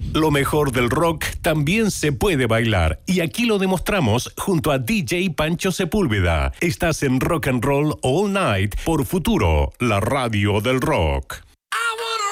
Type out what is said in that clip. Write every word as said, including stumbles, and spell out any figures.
Lo mejor del rock también se puede bailar y aquí lo demostramos junto a D J Pancho Sepúlveda. Estás en Rock and Roll All Night por Futuro, la radio del rock.